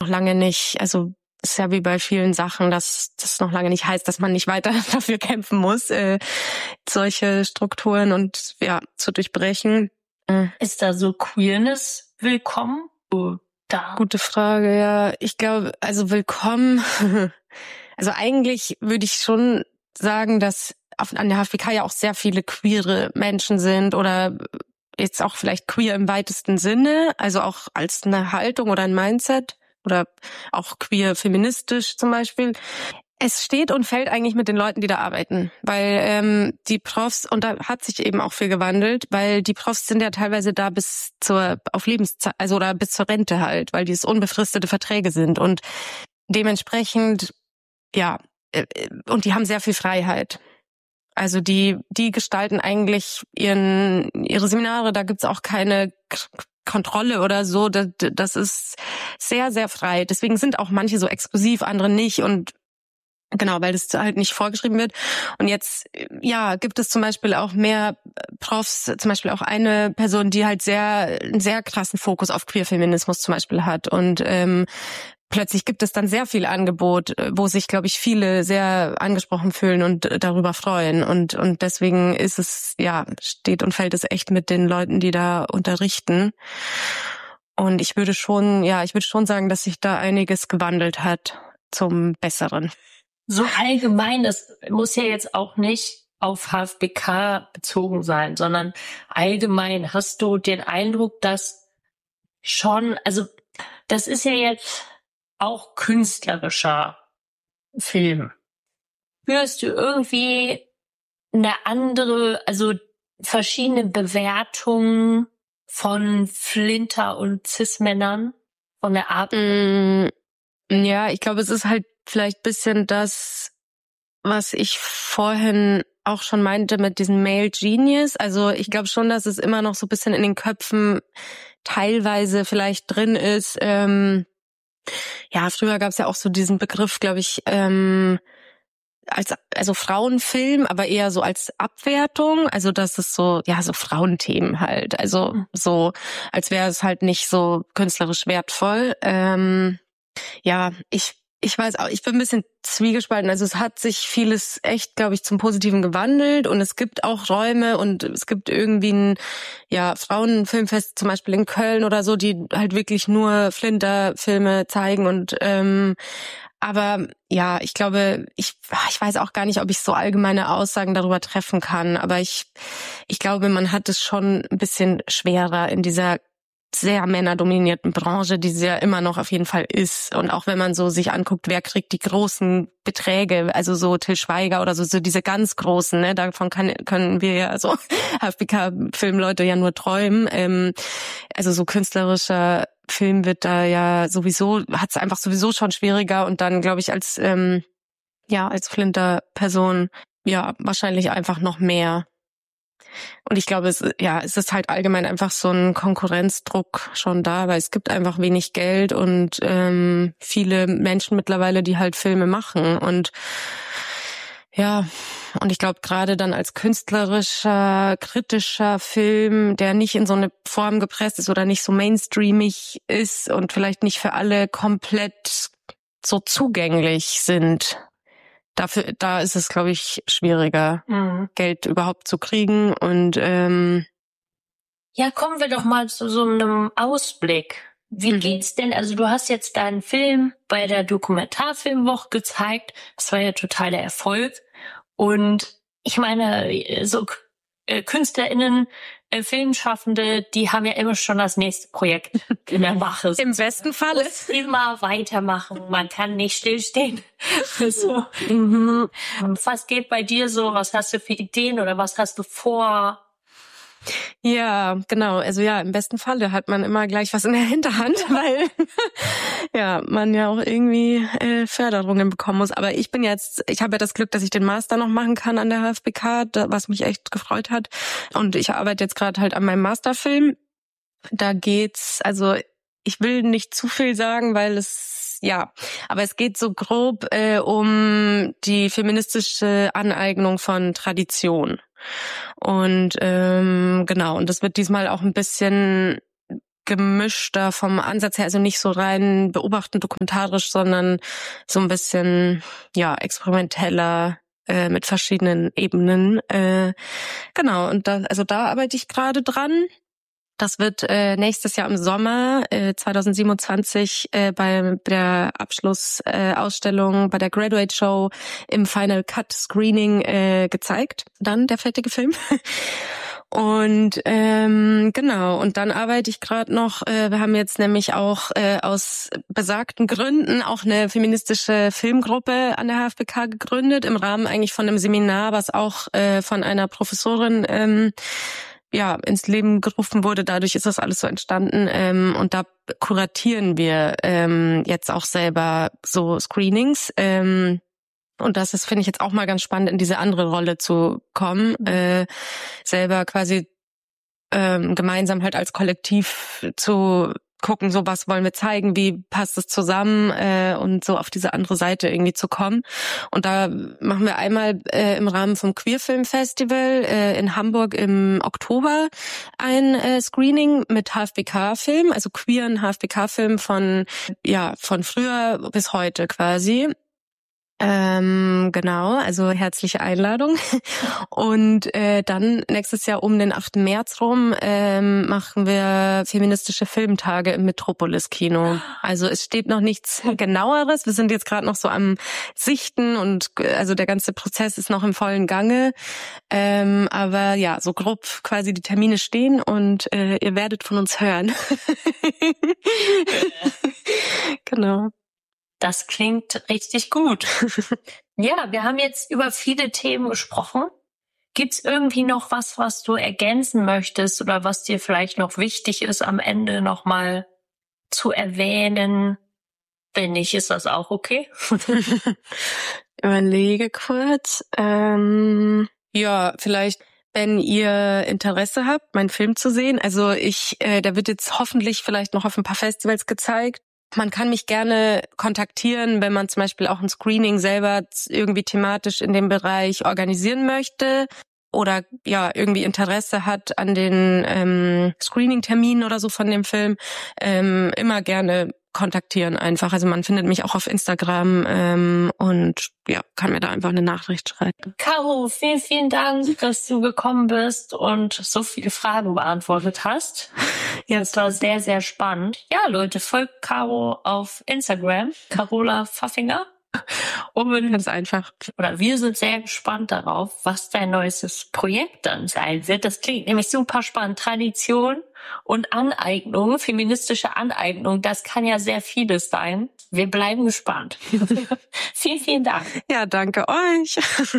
noch lange nicht, also ist ja wie bei vielen Sachen, dass das noch lange nicht heißt, dass man nicht weiter dafür kämpfen muss, solche Strukturen und ja zu durchbrechen. Ist da so Queerness willkommen? Da. Gute Frage, ja. Ich glaube, also willkommen. Also eigentlich würde ich schon sagen, dass an der HFBK ja auch sehr viele queere Menschen sind oder jetzt auch vielleicht queer im weitesten Sinne, also auch als eine Haltung oder ein Mindset oder auch queer feministisch zum Beispiel. Es steht und fällt eigentlich mit den Leuten, die da arbeiten, weil die Profs, und da hat sich eben auch viel gewandelt, weil die Profs sind ja teilweise da auf Lebenszeit, also oder bis zur Rente halt, weil dies unbefristete Verträge sind und dementsprechend, ja, und die haben sehr viel Freiheit. Also die gestalten eigentlich ihre Seminare, da gibt's auch keine Kontrolle oder so, das ist sehr, sehr frei. Deswegen sind auch manche so exklusiv, andere nicht und genau, weil das halt nicht vorgeschrieben wird. Und jetzt, ja, gibt es zum Beispiel auch mehr Profs, zum Beispiel auch eine Person, die halt einen sehr krassen Fokus auf Queerfeminismus zum Beispiel hat und plötzlich gibt es dann sehr viel Angebot, wo sich, glaube ich, viele sehr angesprochen fühlen und darüber freuen. Und deswegen ist es, ja, steht und fällt es echt mit den Leuten, die da unterrichten. Und ich würde schon sagen, dass sich da einiges gewandelt hat zum Besseren. So allgemein, das muss ja jetzt auch nicht auf HFBK bezogen sein, sondern allgemein hast du den Eindruck, dass schon, also das ist ja jetzt auch künstlerischer Film. Spürst du irgendwie eine andere, also verschiedene Bewertungen von Flinter und Cis-Männern von der Art? Ja, ich glaube, es ist halt vielleicht bisschen das, was ich vorhin auch schon meinte mit diesem Male Genius. Also ich glaube schon, dass es immer noch so ein bisschen in den Köpfen teilweise vielleicht drin ist. Ja, früher gab es ja auch so diesen Begriff, glaube ich, also Frauenfilm, aber eher so als Abwertung. Also das ist so, ja, so Frauenthemen halt. Also so, als wäre es halt nicht so künstlerisch wertvoll. Ja, ich weiß auch, ich bin ein bisschen zwiegespalten. Also es hat sich vieles echt, glaube ich, zum Positiven gewandelt und es gibt auch Räume und es gibt irgendwie ein Frauenfilmfest zum Beispiel in Köln oder so, die halt wirklich nur Flinter-Filme zeigen und aber ja, ich glaube, ich weiß auch gar nicht, ob ich so allgemeine Aussagen darüber treffen kann, aber ich glaube, man hat es schon ein bisschen schwerer in dieser sehr männerdominierten Branche, die sie ja immer noch auf jeden Fall ist. Und auch wenn man so sich anguckt, wer kriegt die großen Beträge, also so Til Schweiger oder so diese ganz großen, ne, davon können wir ja so HFBK-Filmleute ja nur träumen. Also so künstlerischer Film wird da ja sowieso, hat es einfach sowieso schon schwieriger und dann, glaube ich, als Flinter-Person, ja, wahrscheinlich einfach noch mehr. Und ich glaube, es ist halt allgemein einfach so ein Konkurrenzdruck schon da, weil es gibt einfach wenig Geld und viele Menschen mittlerweile, die halt Filme machen. Und ja, und ich glaube, gerade dann als künstlerischer, kritischer Film, der nicht in so eine Form gepresst ist oder nicht so mainstreamig ist und vielleicht nicht für alle komplett so zugänglich sind, da ist es, glaube ich, schwieriger, Geld überhaupt zu kriegen. Und ja, kommen wir doch mal zu so einem Ausblick. Wie geht's denn? Also du hast jetzt deinen Film bei der Dokumentarfilmwoche gezeigt. Das war ja total der Erfolg. Und ich meine, so KünstlerInnen, Filmschaffende, die haben ja immer schon das nächste Projekt in der Mache. Im besten Falle. Immer weitermachen. Man kann nicht stillstehen. So. Was geht bei dir so? Was hast du für Ideen oder was hast du vor? Ja, genau. Also ja, im besten Falle hat man immer gleich was in der Hinterhand, weil ja man ja auch irgendwie Förderungen bekommen muss. Aber ich habe ja das Glück, dass ich den Master noch machen kann an der HFBK, was mich echt gefreut hat. Und ich arbeite jetzt gerade halt an meinem Masterfilm. Da geht's, also ich will nicht zu viel sagen, aber es geht so grob um die feministische Aneignung von Tradition. Und genau, und das wird diesmal auch ein bisschen gemischter vom Ansatz her, also nicht so rein beobachtend dokumentarisch, sondern so ein bisschen experimenteller mit verschiedenen Ebenen. Genau, und da arbeite ich gerade dran. Das wird nächstes Jahr im Sommer 2027 bei der Abschlussausstellung bei der Graduate Show im Final Cut Screening gezeigt. Dann der fertige Film. Und genau, und dann arbeite ich gerade noch, wir haben jetzt nämlich auch aus besagten Gründen auch eine feministische Filmgruppe an der HFBK gegründet, im Rahmen eigentlich von einem Seminar, was auch von einer Professorin ins Leben gerufen wurde. Dadurch ist das alles so entstanden. Und da kuratieren wir jetzt auch selber so Screenings. Und das ist, finde ich, jetzt auch mal ganz spannend, in diese andere Rolle zu kommen, selber quasi gemeinsam halt als Kollektiv zu gucken, so was wollen wir zeigen, wie passt es zusammen und so auf diese andere Seite irgendwie zu kommen. Und da machen wir einmal im Rahmen vom Queerfilm Festival in Hamburg im Oktober ein Screening mit HFBK-Film, also queeren HFBK-Film von früher bis heute quasi. Genau, also herzliche Einladung. Und dann nächstes Jahr um den 8. März rum machen wir feministische Filmtage im Metropolis-Kino. Also es steht noch nichts Genaueres. Wir sind jetzt gerade noch so am Sichten und also der ganze Prozess ist noch im vollen Gange. Aber ja, so grob quasi die Termine stehen und ihr werdet von uns hören. Genau. Das klingt richtig gut. Ja, wir haben jetzt über viele Themen gesprochen. Gibt's irgendwie noch was du ergänzen möchtest oder was dir vielleicht noch wichtig ist, am Ende nochmal zu erwähnen? Wenn nicht, ist das auch okay. Überlege kurz. Vielleicht, wenn ihr Interesse habt, meinen Film zu sehen. Also der wird jetzt hoffentlich vielleicht noch auf ein paar Festivals gezeigt. Man kann mich gerne kontaktieren, wenn man zum Beispiel auch ein Screening selber irgendwie thematisch in dem Bereich organisieren möchte oder irgendwie Interesse hat an den Screening-Terminen oder so von dem Film. Immer gerne kontaktieren einfach. Also man findet mich auch auf Instagram und kann mir da einfach eine Nachricht schreiben. Caro, vielen, vielen Dank, dass du gekommen bist und so viele Fragen beantwortet hast. Ja, es war sehr, sehr spannend. Ja, Leute, folgt Caro auf Instagram, Carola Pfaffinger. Und ganz einfach. Oder wir sind sehr gespannt darauf, was dein neues Projekt dann sein wird. Das klingt nämlich super spannend. Tradition und Aneignung, feministische Aneignung, das kann ja sehr vieles sein. Wir bleiben gespannt. Vielen, vielen Dank. Ja, danke euch.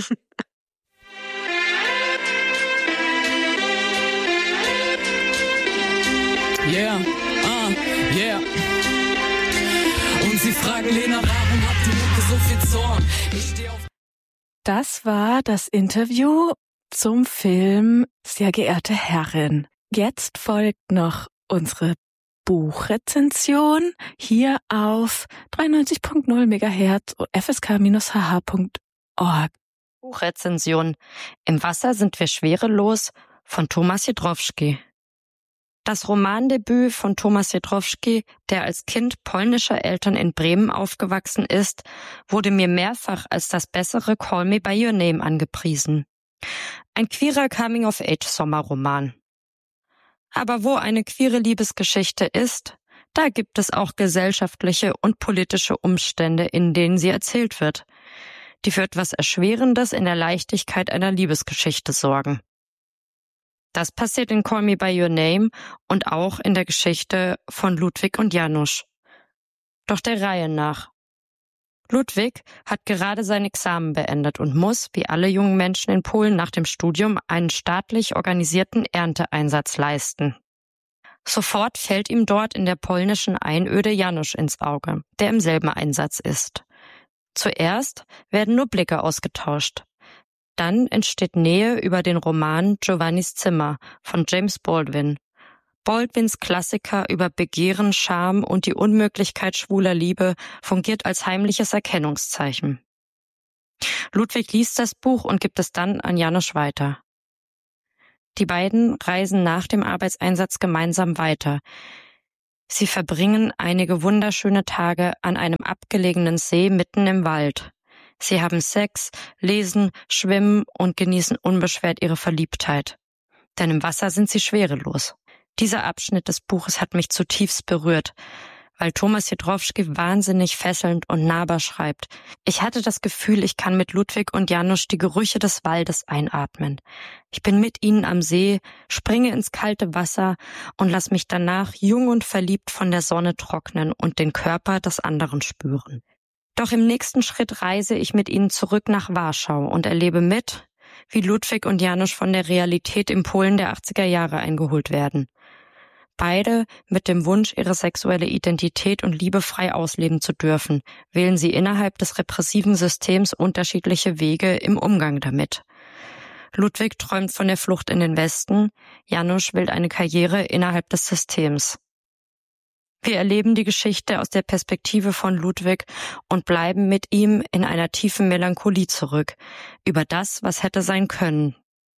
Yeah, yeah. Und sie fragen Lena, warum hat die Mucke so viel Zorn? Ich steh auf. Das war das Interview zum Film Sehr geehrte Herrin. Jetzt folgt noch unsere Buchrezension hier auf 93.0 MHz und fsk-hh.org. Buchrezension. Im Wasser sind wir schwerelos von Thomas Jedrowski. Das Romandebüt von Thomas Jedrowski, der als Kind polnischer Eltern in Bremen aufgewachsen ist, wurde mir mehrfach als das bessere Call Me by Your Name angepriesen. Ein queerer Coming-of-Age-Sommerroman. Aber wo eine queere Liebesgeschichte ist, da gibt es auch gesellschaftliche und politische Umstände, in denen sie erzählt wird, die für etwas Erschwerendes in der Leichtigkeit einer Liebesgeschichte sorgen. Das passiert in Call Me by Your Name und auch in der Geschichte von Ludwig und Janusz. Doch der Reihe nach. Ludwig hat gerade sein Examen beendet und muss, wie alle jungen Menschen in Polen nach dem Studium, einen staatlich organisierten Ernteeinsatz leisten. Sofort fällt ihm dort in der polnischen Einöde Janusz ins Auge, der im selben Einsatz ist. Zuerst werden nur Blicke ausgetauscht. Dann entsteht Nähe über den Roman Giovannis Zimmer von James Baldwin. Baldwins Klassiker über Begehren, Scham und die Unmöglichkeit schwuler Liebe fungiert als heimliches Erkennungszeichen. Ludwig liest das Buch und gibt es dann an Janusz weiter. Die beiden reisen nach dem Arbeitseinsatz gemeinsam weiter. Sie verbringen einige wunderschöne Tage an einem abgelegenen See mitten im Wald. Sie haben Sex, lesen, schwimmen und genießen unbeschwert ihre Verliebtheit. Denn im Wasser sind sie schwerelos. Dieser Abschnitt des Buches hat mich zutiefst berührt, weil Thomas Jedrowski wahnsinnig fesselnd und nahbar schreibt. Ich hatte das Gefühl, ich kann mit Ludwig und Janusz die Gerüche des Waldes einatmen. Ich bin mit ihnen am See, springe ins kalte Wasser und lass mich danach jung und verliebt von der Sonne trocknen und den Körper des anderen spüren. Doch im nächsten Schritt reise ich mit ihnen zurück nach Warschau und erlebe mit, wie Ludwig und Janusz von der Realität im Polen der 80er Jahre eingeholt werden. Beide mit dem Wunsch, ihre sexuelle Identität und Liebe frei ausleben zu dürfen, wählen sie innerhalb des repressiven Systems unterschiedliche Wege im Umgang damit. Ludwig träumt von der Flucht in den Westen, Janusz will eine Karriere innerhalb des Systems. Wir erleben die Geschichte aus der Perspektive von Ludwig und bleiben mit ihm in einer tiefen Melancholie zurück, über das, was hätte sein können.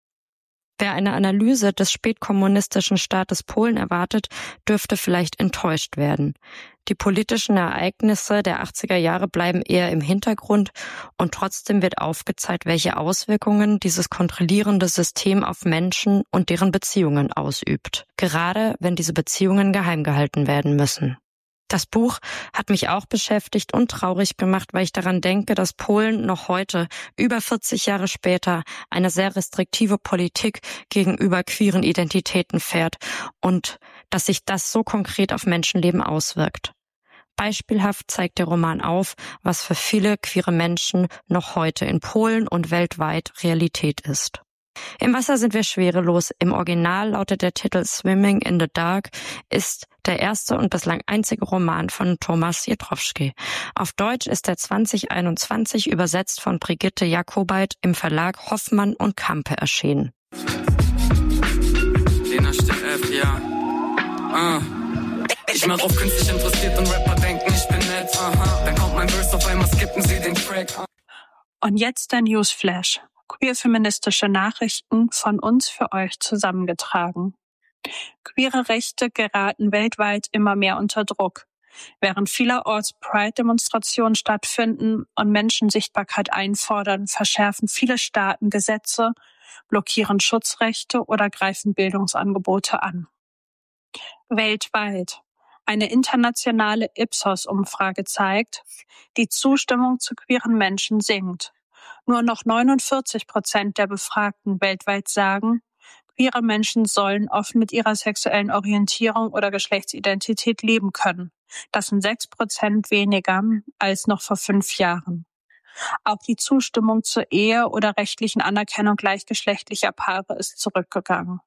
Wer eine Analyse des spätkommunistischen Staates Polen erwartet, dürfte vielleicht enttäuscht werden. Die politischen Ereignisse der 80er Jahre bleiben eher im Hintergrund und trotzdem wird aufgezeigt, welche Auswirkungen dieses kontrollierende System auf Menschen und deren Beziehungen ausübt, gerade wenn diese Beziehungen geheim gehalten werden müssen. Das Buch hat mich auch beschäftigt und traurig gemacht, weil ich daran denke, dass Polen noch heute, über 40 Jahre später, eine sehr restriktive Politik gegenüber queeren Identitäten fährt und dass sich das so konkret auf Menschenleben auswirkt. Beispielhaft zeigt der Roman auf, was für viele queere Menschen noch heute in Polen und weltweit Realität ist. Im Wasser sind wir schwerelos. Im Original lautet der Titel Swimming in the Dark, ist der erste und bislang einzige Roman von Thomas Jedrowski. Auf Deutsch ist er 2021 übersetzt von Brigitte Jakobait im Verlag Hoffmann und Campe erschienen. Lena F, ja. Ich mach auf künstlich interessiert und Rapper denken, ich bin nett. Dann kommt mein Verse, auf einmal skippen sie den Track. Und jetzt der Newsflash. Queer-feministische Nachrichten von uns für euch zusammengetragen. Queere Rechte geraten weltweit immer mehr unter Druck. Während vielerorts Pride-Demonstrationen stattfinden und Menschen Sichtbarkeit einfordern, verschärfen viele Staaten Gesetze, blockieren Schutzrechte oder greifen Bildungsangebote an. Weltweit. Eine internationale Ipsos-Umfrage zeigt, die Zustimmung zu queeren Menschen sinkt. Nur noch 49% der Befragten weltweit sagen, queere Menschen sollen offen mit ihrer sexuellen Orientierung oder Geschlechtsidentität leben können. Das sind 6% weniger als noch vor 5 Jahren. Auch die Zustimmung zur Ehe oder rechtlichen Anerkennung gleichgeschlechtlicher Paare ist zurückgegangen.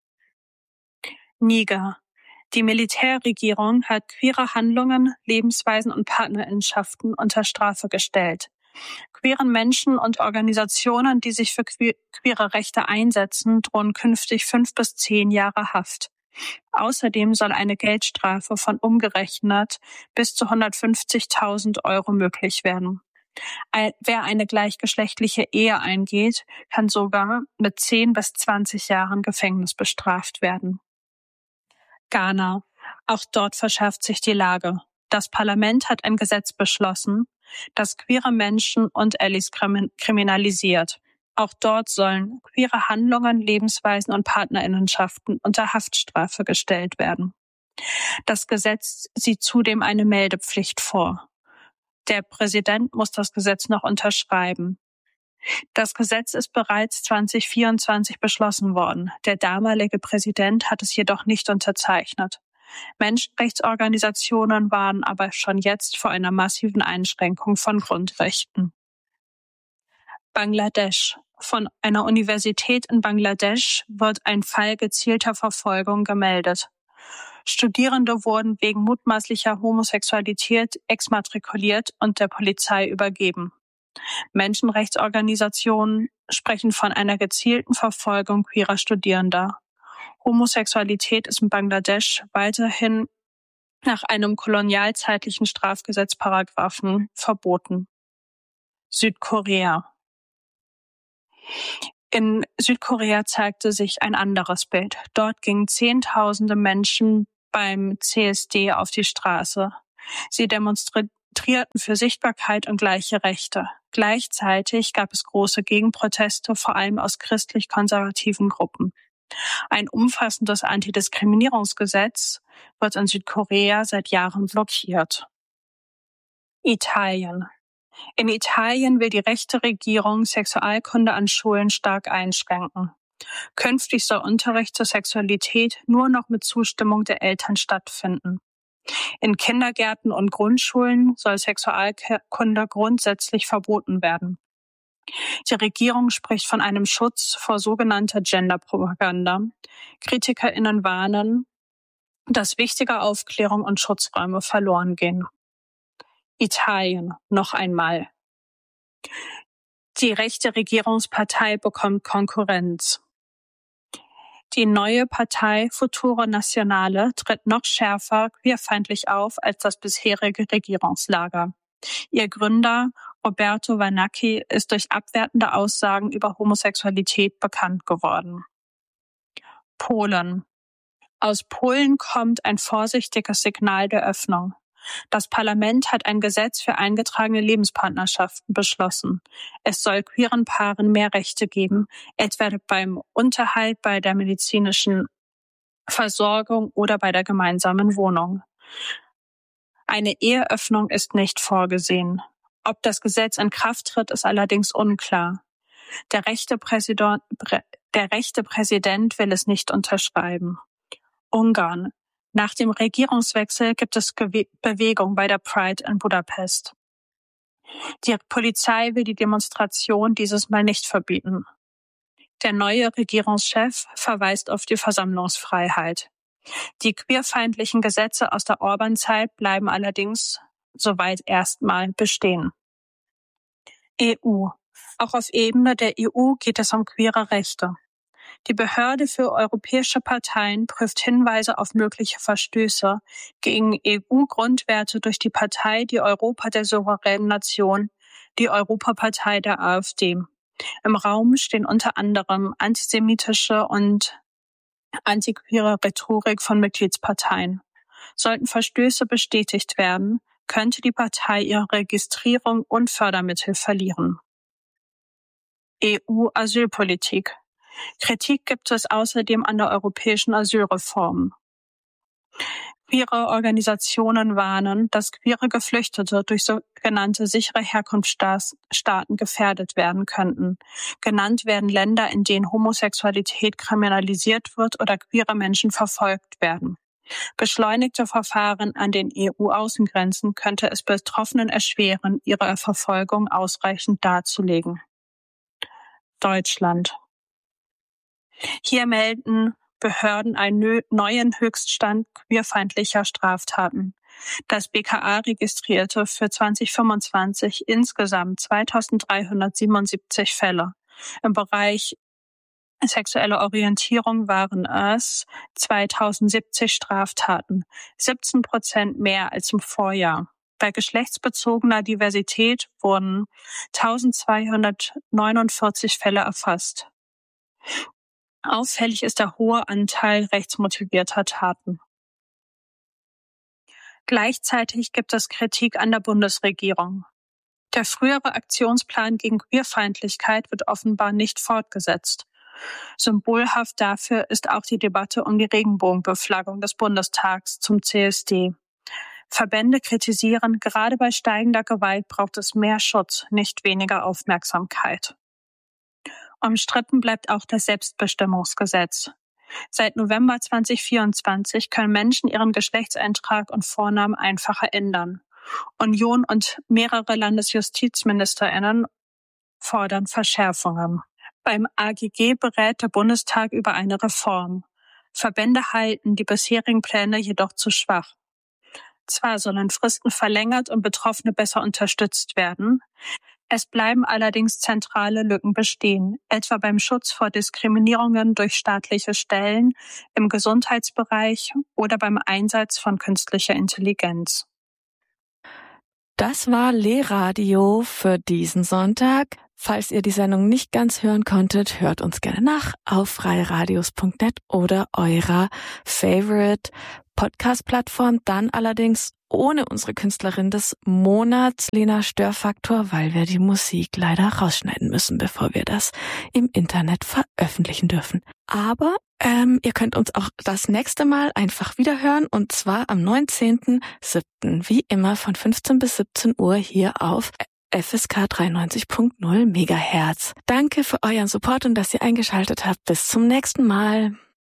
Niger. Die Militärregierung hat queere Handlungen, Lebensweisen und Partnerinnenschaften unter Strafe gestellt. Queeren Menschen und Organisationen, die sich für queere Rechte einsetzen, drohen künftig 5 bis 10 Jahre Haft. Außerdem soll eine Geldstrafe von umgerechnet bis zu 150.000 Euro möglich werden. Wer eine gleichgeschlechtliche Ehe eingeht, kann sogar mit 10 bis 20 Jahren Gefängnis bestraft werden. Ghana. Auch dort verschärft sich die Lage. Das Parlament hat ein Gesetz beschlossen, das queere Menschen und Allies kriminalisiert. Auch dort sollen queere Handlungen, Lebensweisen und Partnerinnenschaften unter Haftstrafe gestellt werden. Das Gesetz sieht zudem eine Meldepflicht vor. Der Präsident muss das Gesetz noch unterschreiben. Das Gesetz ist bereits 2024 beschlossen worden. Der damalige Präsident hat es jedoch nicht unterzeichnet. Menschenrechtsorganisationen warnen aber schon jetzt vor einer massiven Einschränkung von Grundrechten. Bangladesch. Von einer Universität in Bangladesch wird ein Fall gezielter Verfolgung gemeldet. Studierende wurden wegen mutmaßlicher Homosexualität exmatrikuliert und der Polizei übergeben. Menschenrechtsorganisationen sprechen von einer gezielten Verfolgung queerer Studierender. Homosexualität ist in Bangladesch weiterhin nach einem kolonialzeitlichen Strafgesetzparagraphen verboten. Südkorea. In Südkorea zeigte sich ein anderes Bild. Dort gingen Zehntausende Menschen beim CSD auf die Straße. Sie demonstrierten für Sichtbarkeit und gleiche Rechte. Gleichzeitig gab es große Gegenproteste, vor allem aus christlich-konservativen Gruppen. Ein umfassendes Antidiskriminierungsgesetz wird in Südkorea seit Jahren blockiert. Italien. In Italien will die rechte Regierung Sexualkunde an Schulen stark einschränken. Künftig soll Unterricht zur Sexualität nur noch mit Zustimmung der Eltern stattfinden. In Kindergärten und Grundschulen soll Sexualkunde grundsätzlich verboten werden. Die Regierung spricht von einem Schutz vor sogenannter Genderpropaganda. KritikerInnen warnen, dass wichtige Aufklärung und Schutzräume verloren gehen. Italien noch einmal. Die rechte Regierungspartei bekommt Konkurrenz. Die neue Partei Futuro Nazionale tritt noch schärfer queerfeindlich auf als das bisherige Regierungslager. Ihr Gründer Roberto Vannacchi ist durch abwertende Aussagen über Homosexualität bekannt geworden. Polen. Aus Polen kommt ein vorsichtiges Signal der Öffnung. Das Parlament hat ein Gesetz für eingetragene Lebenspartnerschaften beschlossen. Es soll queeren Paaren mehr Rechte geben, etwa beim Unterhalt, bei der medizinischen Versorgung oder bei der gemeinsamen Wohnung. Eine Eheöffnung ist nicht vorgesehen. Ob das Gesetz in Kraft tritt, ist allerdings unklar. Der rechte Präsident will es nicht unterschreiben. Ungarn. Nach dem Regierungswechsel gibt es Bewegung bei der Pride in Budapest. Die Polizei will die Demonstration dieses Mal nicht verbieten. Der neue Regierungschef verweist auf die Versammlungsfreiheit. Die queerfeindlichen Gesetze aus der Orban-Zeit bleiben allerdings soweit erstmal bestehen. EU. Auch auf Ebene der EU geht es um queere Rechte. Die Behörde für europäische Parteien prüft Hinweise auf mögliche Verstöße gegen EU-Grundwerte durch die Partei Die Europa der souveränen Nation, die Europapartei der AfD. Im Raum stehen unter anderem antisemitische und antiqueere Rhetorik von Mitgliedsparteien. Sollten Verstöße bestätigt werden, könnte die Partei ihre Registrierung und Fördermittel verlieren. EU-Asylpolitik. Kritik gibt es außerdem an der europäischen Asylreform. Queere Organisationen warnen, dass queere Geflüchtete durch sogenannte sichere Herkunftsstaaten gefährdet werden könnten. Genannt werden Länder, in denen Homosexualität kriminalisiert wird oder queere Menschen verfolgt werden. Beschleunigte Verfahren an den EU-Außengrenzen könnte es Betroffenen erschweren, ihre Verfolgung ausreichend darzulegen. Deutschland. Hier melden Behörden einen neuen Höchststand queerfeindlicher Straftaten. Das BKA registrierte für 2025 insgesamt 2377 Fälle. Im Bereich sexuelle Orientierung waren es 2070 Straftaten, 17% mehr als im Vorjahr. Bei geschlechtsbezogener Diversität wurden 1249 Fälle erfasst. Auffällig ist der hohe Anteil rechtsmotivierter Taten. Gleichzeitig gibt es Kritik an der Bundesregierung. Der frühere Aktionsplan gegen Queerfeindlichkeit wird offenbar nicht fortgesetzt. Symbolhaft dafür ist auch die Debatte um die Regenbogenbeflaggung des Bundestags zum CSD. Verbände kritisieren, gerade bei steigender Gewalt braucht es mehr Schutz, nicht weniger Aufmerksamkeit. Umstritten bleibt auch das Selbstbestimmungsgesetz. Seit November 2024 können Menschen ihren Geschlechtseintrag und Vornamen einfacher ändern. Union und mehrere LandesjustizministerInnen fordern Verschärfungen. Beim AGG berät der Bundestag über eine Reform. Verbände halten die bisherigen Pläne jedoch zu schwach. Zwar sollen Fristen verlängert und Betroffene besser unterstützt werden, es bleiben allerdings zentrale Lücken bestehen, etwa beim Schutz vor Diskriminierungen durch staatliche Stellen, im Gesundheitsbereich oder beim Einsatz von künstlicher Intelligenz. Das war Lehradio für diesen Sonntag. Falls ihr die Sendung nicht ganz hören konntet, hört uns gerne nach auf freiradios.net oder eurer Favorite Podcast-Plattform, dann allerdings ohne unsere Künstlerin des Monats, Lena Störfaktor, weil wir die Musik leider rausschneiden müssen, bevor wir das im Internet veröffentlichen dürfen. Aber ihr könnt uns auch das nächste Mal einfach wieder hören, und zwar am 19.07. wie immer von 15 bis 17 Uhr hier auf FSK 93.0 Megahertz. Danke für euren Support und dass ihr eingeschaltet habt. Bis zum nächsten Mal.